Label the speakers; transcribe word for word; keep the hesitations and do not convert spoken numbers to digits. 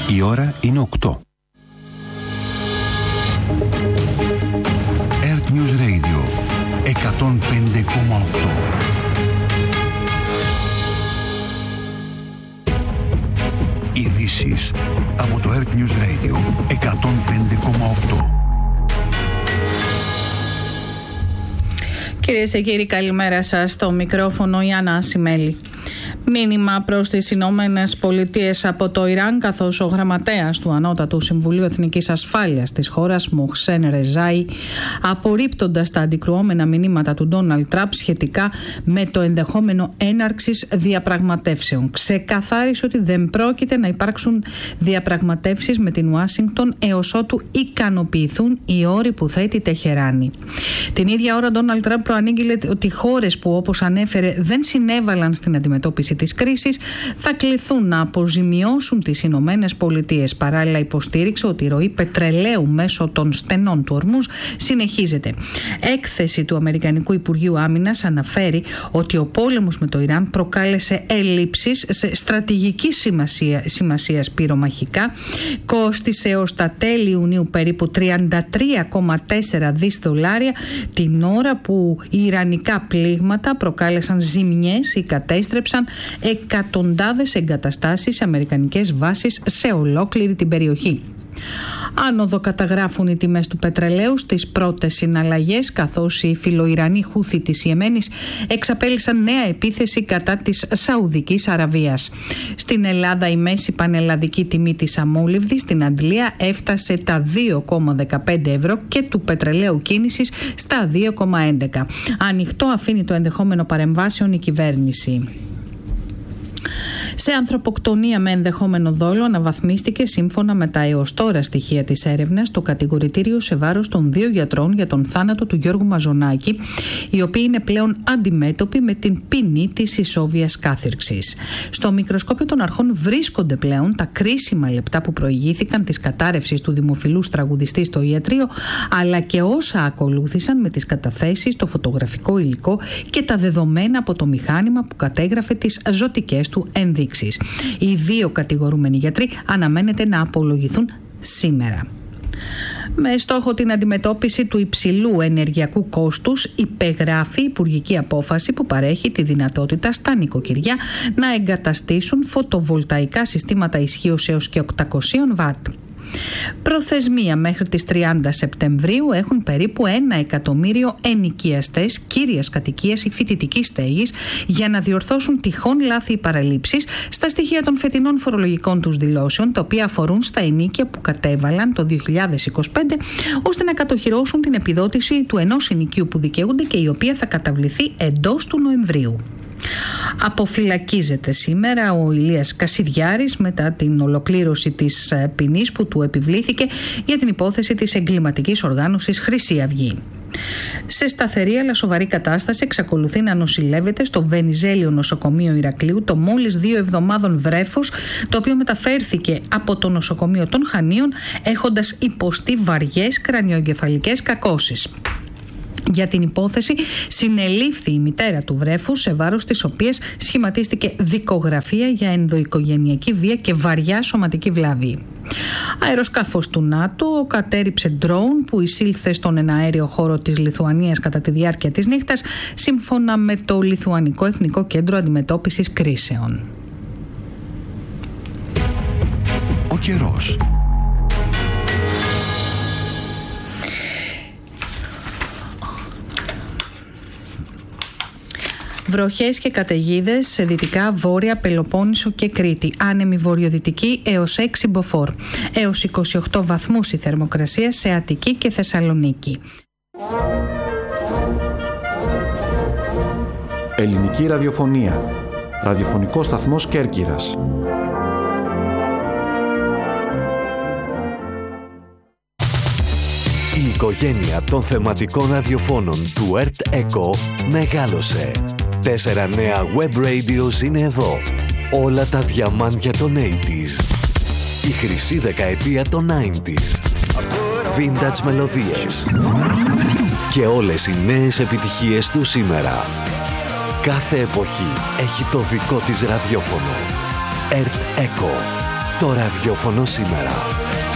Speaker 1: Η ώρα είναι οκτώ. Earth News Radio εκατόν πέντε κόμμα οκτώ. Ειδήσεις από το Earth News Radio εκατόν πέντε κόμμα οκτώ.
Speaker 2: Κυρίες και κύριοι, καλημέρα σας. Στο μικρόφωνο η Άννα Ασημέλη. Μήνυμα προς τις Ηνωμένες Πολιτείες από το Ιράν, καθώς ο γραμματέας του Ανώτατου Συμβουλίου Εθνικής Ασφάλειας της χώρας, Μοχσέν Ρεζάι, απορρίπτοντας τα αντικρουόμενα μηνύματα του Ντόναλντ Τραμπ σχετικά με το ενδεχόμενο έναρξης διαπραγματεύσεων, ξεκαθάρισε ότι δεν πρόκειται να υπάρξουν διαπραγματεύσεις με την Ουάσιγκτον έως ότου ικανοποιηθούν οι όροι που θέτει η Τεχεράνη. Την ίδια ώρα, ο Ντόναλντ Τραμπ προανήγγειλε ότι χώρες που, όπως ανέφερε, δεν συνέβαλαν στην αντιμετώπιση της κρίσης θα κληθούν να αποζημιώσουν τις Ηνωμένες Πολιτείες. Παράλληλα, υποστήριξε ότι η ροή πετρελαίου μέσω των στενών του Ορμούζ συνεχίζεται. Έκθεση του Αμερικανικού Υπουργείου Άμυνας αναφέρει ότι ο πόλεμος με το Ιράν προκάλεσε ελλείψεις σε στρατηγική σημασία, σημασίας πυρομαχικά, κόστισε ως τα τέλη Ιουνίου περίπου τριάντα τρία κόμμα τέσσερα δισεκατομμύρια δολάρια, την ώρα που οι ιρανικά πλήγματα προκάλεσαν ζημιές ή κατέστρεψαν εκατοντάδες εγκαταστάσεις σε αμερικανικές βάσεις σε ολόκληρη την περιοχή. Άνοδο καταγράφουν οι τιμές του πετρελαίου στις πρώτες συναλλαγές, καθώς οι φιλοϊρανοί Χούθι της Ιεμένης εξαπέλυσαν νέα επίθεση κατά της Σαουδικής Αραβίας. Στην Ελλάδα, η μέση πανελλαδική τιμή της αμόλυβδης στην Αντλία έφτασε τα δύο κόμμα δεκαπέντε ευρώ και του πετρελαίου κίνησης στα δύο κόμμα έντεκα. Ανοιχτό αφήνει το ενδεχόμενο παρεμβάσεων η κυβέρνηση. Σε ανθρωποκτονία με ενδεχόμενο δόλο αναβαθμίστηκε, σύμφωνα με τα έως τώρα στοιχεία της έρευνας, το κατηγορητήριο σε βάρος των δύο γιατρών για τον θάνατο του Γιώργου Μαζονάκη, οι οποίοι είναι πλέον αντιμέτωποι με την ποινή της ισόβιας κάθυρξης. Στο μικροσκόπιο των αρχών βρίσκονται πλέον τα κρίσιμα λεπτά που προηγήθηκαν της κατάρρευσης του δημοφιλούς τραγουδιστή στο ιατρείο, αλλά και όσα ακολούθησαν με τις καταθέσεις, το φωτογραφικό υλικό και τα δεδομένα από το μηχάνημα που κατέγραφε τις ζωτικές του ενδείξεις. Οι δύο κατηγορούμενοι γιατροί αναμένεται να απολογηθούν σήμερα. Με στόχο την αντιμετώπιση του υψηλού ενεργειακού κόστους, υπεγράφει η υπουργική απόφαση που παρέχει τη δυνατότητα στα νοικοκυριά να εγκαταστήσουν φωτοβολταϊκά συστήματα ισχύως έως και οκτακόσια βατ. Προθεσμία μέχρι τις τριάντα Σεπτεμβρίου έχουν περίπου ένα εκατομμύριο ενοικιαστές κύριας κατοικίας ή φοιτητικής στέγης για να διορθώσουν τυχόν λάθη ή παραλήψεις στα στοιχεία των φετινών φορολογικών τους δηλώσεων, τα οποία αφορούν στα ενοίκια που κατέβαλαν το δύο χιλιάδες είκοσι πέντε, ώστε να κατοχυρώσουν την επιδότηση του ενός ενοικίου που δικαιούνται και η οποία θα καταβληθεί εντός του Νοεμβρίου. Αποφυλακίζεται σήμερα ο Ηλίας Κασιδιάρης μετά την ολοκλήρωση της ποινής που του επιβλήθηκε για την υπόθεση της εγκληματικής οργάνωσης Χρυσή Αυγή. Σε σταθερή αλλά σοβαρή κατάσταση εξακολουθεί να νοσηλεύεται στο Βενιζέλιο νοσοκομείο Ηρακλείου το μόλις δύο εβδομάδων βρέφος, το οποίο μεταφέρθηκε από το νοσοκομείο των Χανίων έχοντας υποστεί βαριές κρανιοεγκεφαλικές κακώσεις. Για την υπόθεση συνελήφθη η μητέρα του βρέφους, σε βάρος της οποίας σχηματίστηκε δικογραφία για ενδοοικογενειακή βία και βαριά σωματική βλάβη. Αεροσκάφος του ΝΑΤΟ κατέριψε ντρόουν που εισήλθε στον εναέριο χώρο της Λιθουανίας κατά τη διάρκεια της νύχτας, σύμφωνα με το Λιθουανικό Εθνικό Κέντρο Αντιμετώπισης Κρίσεων.
Speaker 1: Ο καιρός.
Speaker 2: Βροχές και καταιγίδες σε δυτικά, βόρεια, Πελοπόννησο και Κρήτη. Άνεμη βορειοδυτική έως έξι μποφόρ. Έως είκοσι οκτώ βαθμούς η θερμοκρασία σε Αττική και Θεσσαλονίκη.
Speaker 3: Ελληνική ραδιοφωνία. Ραδιοφωνικός σταθμός Κέρκυρας.
Speaker 4: Η οικογένεια των θεματικών ραδιοφώνων του Earth Echo μεγάλωσε. Τέσσερα νέα web radios είναι εδώ. Όλα τα διαμάντια των ογδόντα. Η χρυσή δεκαετία των ενενήντα. Vintage μελωδίες. Και όλες οι νέες επιτυχίες του σήμερα. Κάθε εποχή έχει το δικό της ραδιόφωνο. Earth Echo. Το ραδιόφωνο σήμερα.